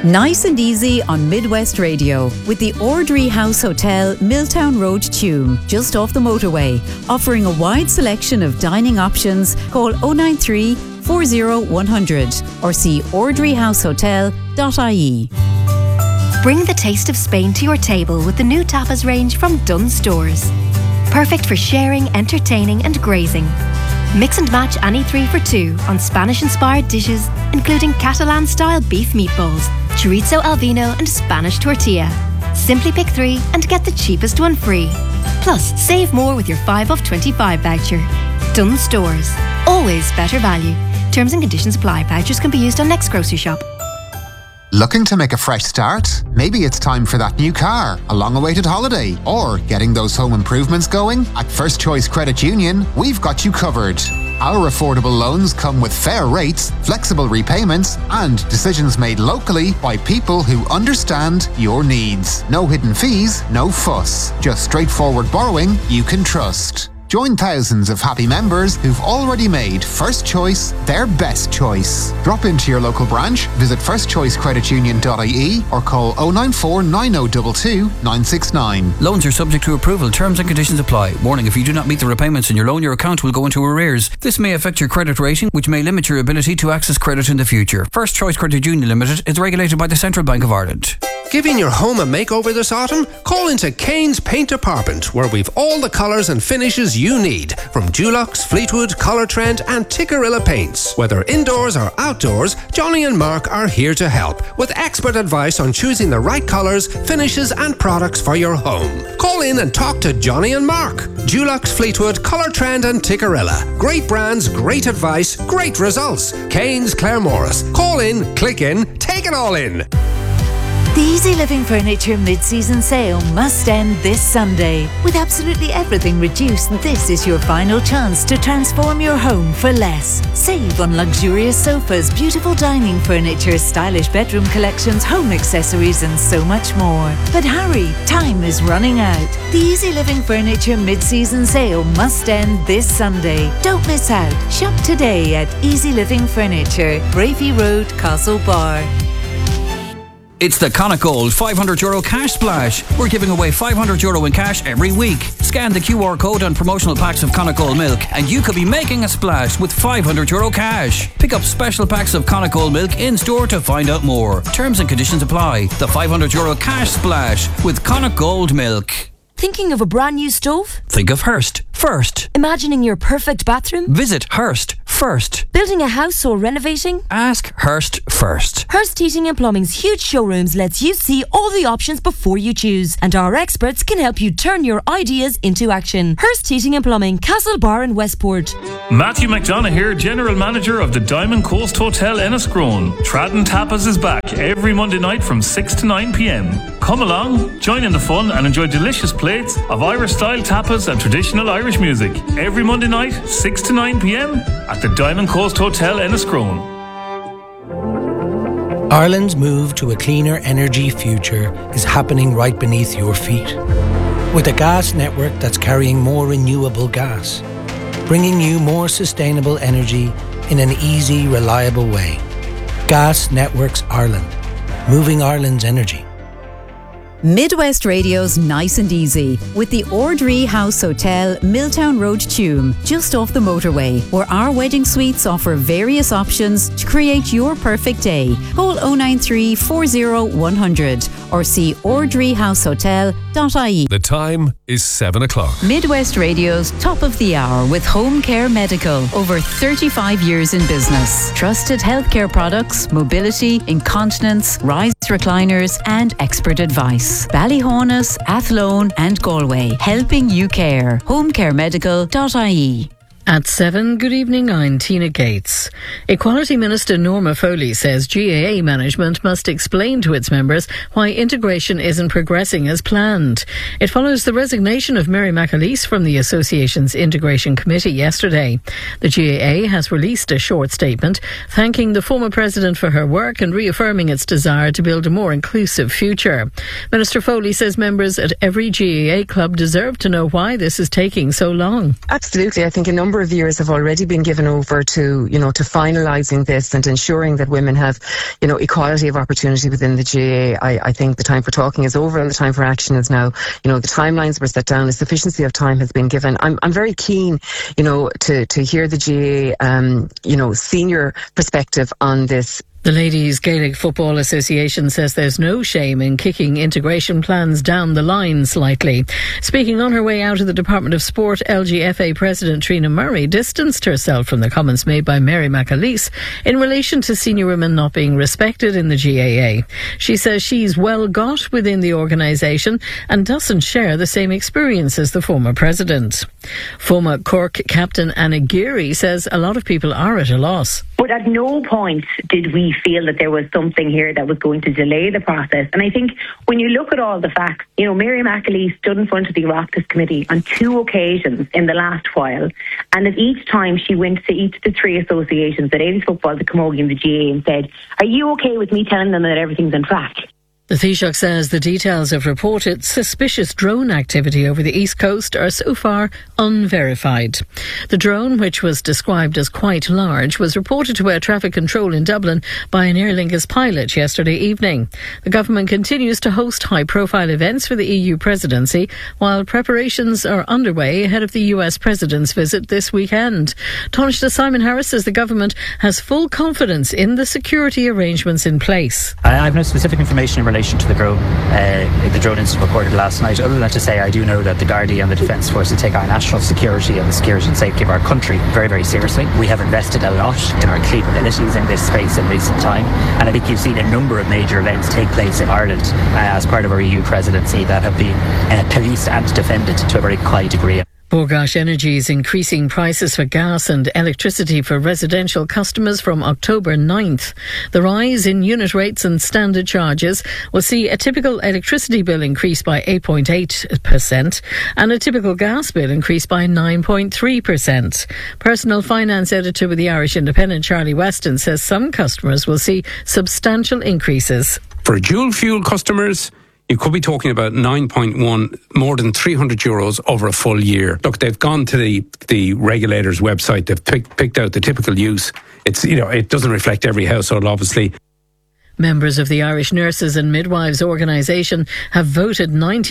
Nice and easy on Midwest Radio with the Ordry House Hotel, Milltown Road, Tuam, just off the motorway. Offering a wide selection of dining options. Call 093 40 100 or see ordryhousehotel.ie. Bring the taste of Spain to your table with the new tapas range from Dunnes Stores. Perfect for sharing, entertaining and grazing. Mix and match any 3 for 2 on Spanish-inspired dishes, including Catalan-style beef meatballs, chorizo al vino and Spanish tortilla. Simply pick 3 and get the cheapest one free. Plus, save more with your 5 off 25 voucher. Dunnes Stores. Always better value. Terms and conditions apply. Vouchers can be used on next grocery shop. Looking to make a fresh start? Maybe it's time for that new car, a long-awaited holiday, or getting those home improvements going? At First Choice Credit Union, we've got you covered. Our affordable loans come with fair rates, flexible repayments, and decisions made locally by people who understand your needs. No hidden fees, no fuss. Just straightforward borrowing you can trust. Join thousands of happy members who've already made First Choice their best choice. Drop into your local branch, visit firstchoicecreditunion.ie or call 094 9022 969. Loans are subject to approval. Terms and conditions apply. Warning, if you do not meet the repayments in your loan, your account will go into arrears. This may affect your credit rating, which may limit your ability to access credit in the future. First Choice Credit Union Limited is regulated by the Central Bank of Ireland. Giving your home a makeover this autumn? Call into Kane's Paint Department, where we've all the colours and finishes you need, from Dulux, Fleetwood, Colour Trend and Tikkurila paints. Whether indoors or outdoors, Johnny and Mark are here to help with expert advice on choosing the right colours, finishes and products for your home. Call in and talk to Johnny and Mark. Dulux, Fleetwood, Colour Trend and Tikkurila. Great brands, great advice, great results. Kane's Claremorris. Call in, click in, take it all in. The Easy Living Furniture mid-season sale must end this Sunday. With absolutely everything reduced, this is your final chance to transform your home for less. Save on luxurious sofas, beautiful dining furniture, stylish bedroom collections, home accessories and so much more. But hurry, time is running out. The Easy Living Furniture mid-season sale must end this Sunday. Don't miss out. Shop today at Easy Living Furniture, Bravey Road, Castlebar. It's the Connacht Gold €500 cash splash. We're giving away €500 in cash every week. Scan the QR code on promotional packs of Connacht Gold milk and you could be making a splash with €500 cash. Pick up special packs of Connacht Gold milk in store to find out more. Terms and conditions apply. The €500 cash splash with Connacht Gold milk. Thinking of a brand new stove? Think of Hearst first. Imagining your perfect bathroom? Visit Hearst first. Building a house or renovating? Ask Hearst first. Hearst Heating and Plumbing's huge showrooms lets you see all the options before you choose, and our experts can help you turn your ideas into action. Hearst Heating and Plumbing, Castlebar and Westport. Matthew McDonough here, General Manager of the Diamond Coast Hotel Enniscrone. Tradden Tapas is back every Monday night from 6 to 9 p.m. Come along, join in the fun and enjoy delicious plates of Irish-style tapas and traditional Irish music. Every Monday night, 6 to 9 p.m. at the Diamond Coast Hotel Enniscrone. Ireland's move to a cleaner energy future is happening right beneath your feet. With a gas network that's carrying more renewable gas, bringing you more sustainable energy in an easy, reliable way. Gas Networks Ireland, moving Ireland's energy. Midwest Radio's Nice and Easy with the Ordry House Hotel, Milltown Road, Tuam, just off the motorway, where our wedding suites offer various options to create your perfect day. Call 093 40 100 or see ordryhousehotel.ie. The time is 7 o'clock. Midwest Radio's top of the hour with Home Care Medical. Over 35 years in business. Trusted healthcare products, mobility, incontinence, rise recliners and expert advice. Ballyhonus, Athlone and Galway. Helping you care. homecaremedical.ie. At 7, good evening, I'm Tina Gates. Equality Minister Norma Foley says GAA management must explain to its members why integration isn't progressing as planned. It follows the resignation of Mary McAleese from the Association's Integration Committee yesterday. The GAA has released a short statement thanking the former president for her work and reaffirming its desire to build a more inclusive future. Minister Foley says members at every GAA club deserve to know why this is taking so long. Absolutely. I think a number number of years have already been given over to, to finalising this and ensuring that women have, equality of opportunity within the GAA. I think the time for talking is over and the time for action is now. The timelines were set down, a sufficiency of time has been given. I'm very keen, to hear the GAA, senior perspective on this. The Ladies Gaelic Football Association says there's no shame in kicking integration plans down the line slightly. Speaking on her way out of the Department of Sport, LGFA President Trina Murray distanced herself from the comments made by Mary McAleese in relation to senior women not being respected in the GAA. She says she's well got within the organisation and doesn't share the same experience as the former president. Former Cork captain Anna Geary says a lot of people are at a loss. But at no point did we feel that there was something here that was going to delay the process. And I think when you look at all the facts, Mary McAleese stood in front of the Oireachtas Committee on 2 occasions in the last while. And at each time she went to each of the 3 associations, the Ladies Football, the Camogie and the GAA, and said, are you okay with me telling them that everything's on track? The Taoiseach says the details of reported suspicious drone activity over the East Coast are so far unverified. The drone, which was described as quite large, was reported to air traffic control in Dublin by an Aer Lingus pilot yesterday evening. The government continues to host high-profile events for the EU presidency, while preparations are underway ahead of the US president's visit this weekend. Taoiseach Simon Harris says the government has full confidence in the security arrangements in place. I have no specific information in relation to the drone incident reported last night, other than to say I do know that the Gardaí and the Defence Forces take our national security and the security and safety of our country very, very seriously. We have invested a lot in our capabilities in this space in recent time, and I think you've seen a number of major events take place in Ireland as part of our EU presidency that have been policed and defended to a very high degree. Bord Gáis Energy is increasing prices for gas and electricity for residential customers from October 9th. The rise in unit rates and standard charges will see a typical electricity bill increase by 8.8% and a typical gas bill increase by 9.3%. Personal finance editor with the Irish Independent, Charlie Weston, says some customers will see substantial increases. For dual fuel customers, you could be talking about 9.1, more than €300 over a full year. Look, they've gone to the regulator's website. They've picked out the typical use. It's, it doesn't reflect every household, obviously. Members of the Irish Nurses and Midwives Organisation have voted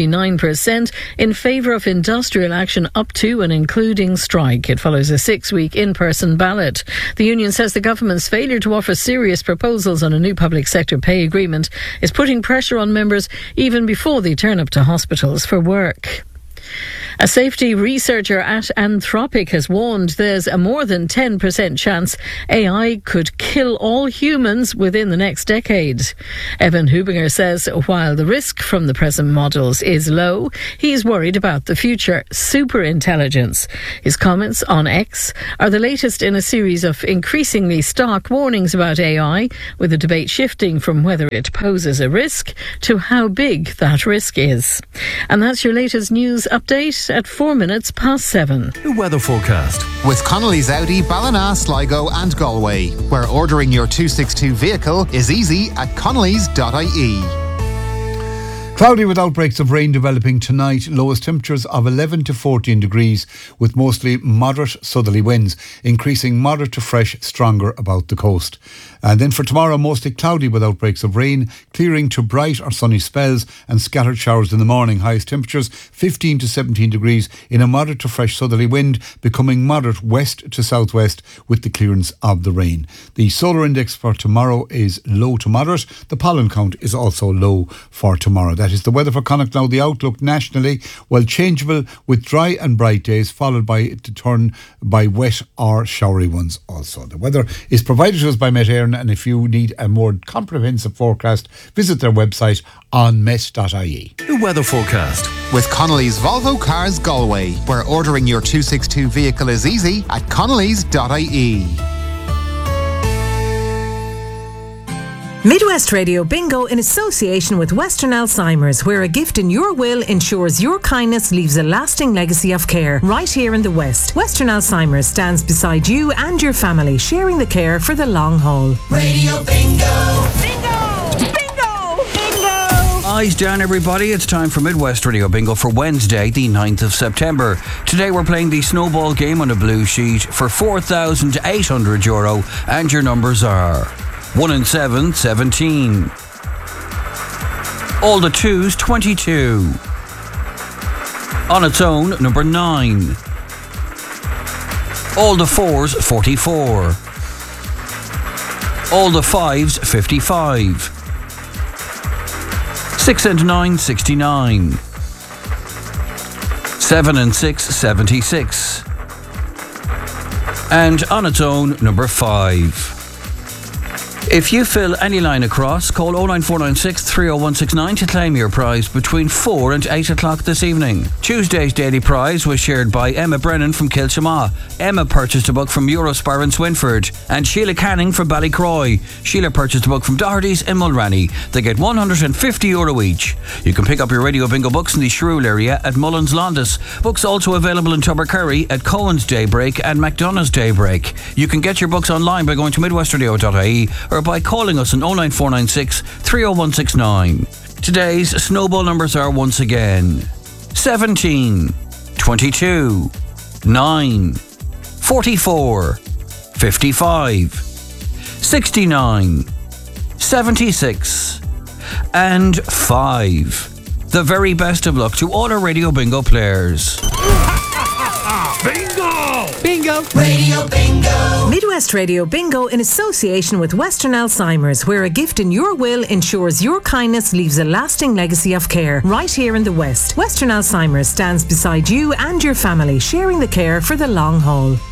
99% in favour of industrial action up to and including strike. It follows a 6-week in-person ballot. The union says the government's failure to offer serious proposals on a new public sector pay agreement is putting pressure on members even before they turn up to hospitals for work. A safety researcher at Anthropic has warned there's a more than 10% chance AI could kill all humans within the next decade. Evan Hubinger says while the risk from the present models is low, he's worried about the future superintelligence. His comments on X are the latest in a series of increasingly stark warnings about AI, with the debate shifting from whether it poses a risk to how big that risk is. And that's your latest news update at 7:04. The weather forecast with Connolly's Audi, Ballina, Sligo and Galway, where ordering your 262 vehicle is easy at connellys.ie. Cloudy with outbreaks of rain developing tonight. Lowest temperatures of 11 to 14 degrees with mostly moderate southerly winds, increasing moderate to fresh, stronger about the coast. And then for tomorrow, mostly cloudy with outbreaks of rain, clearing to bright or sunny spells and scattered showers in the morning. Highest temperatures 15 to 17 degrees in a moderate to fresh southerly wind, becoming moderate west to southwest with the clearance of the rain. The solar index for tomorrow is low to moderate. The pollen count is also low for tomorrow. That is the weather for Connacht. Now the outlook nationally, well, changeable with dry and bright days, followed by it to turn by wet or showery ones also. The weather is provided to us by Met Éireann, and if you need a more comprehensive forecast, visit their website on met.ie. The weather forecast with Connolly's Volvo Cars Galway, where ordering your 262 vehicle is easy at connellys.ie. Midwest Radio Bingo in association with Western Alzheimer's, where a gift in your will ensures your kindness leaves a lasting legacy of care right here in the West. Western Alzheimer's stands beside you and your family, sharing the care for the long haul. Radio Bingo! Bingo! Bingo! Bingo! Eyes down, everybody. It's time for Midwest Radio Bingo for Wednesday, the 9th of September. Today we're playing the snowball game on a blue sheet for €4,800, and your numbers are 1 and 7, 17. All the 2s, 22. On its own, number 9. All the 4s, 44. All the 5s, 55. 6 and 9, 69. 7 and 6, 76. And on its own, number 5. If you fill any line across, call 09496 30169 to claim your prize between 4 and 8 o'clock this evening. Tuesday's daily prize was shared by Emma Brennan from Kilchama. Emma purchased a book from Eurospar in Swinford, and Sheila Canning from Ballycroy. Sheila purchased a book from Doherty's in Mulranny. They get €150 each. You can pick up your Radio Bingo books in the Shrule area at Mullins Londis. Books also available in Tubbercurry at Cohen's Daybreak and McDonough's Daybreak. You can get your books online by going to midwestradio.ie or by calling us on 09496 30169. Today's snowball numbers are once again 17, 22, 9, 44, 55, 69, 76, and 5. The very best of luck to all our Radio Bingo players. Bingo! Bingo! Radio Bingo! Midwest Radio Bingo in association with Western Alzheimer's, where a gift in your will ensures your kindness leaves a lasting legacy of care. Right here in the West, Western Alzheimer's stands beside you and your family, sharing the care for the long haul.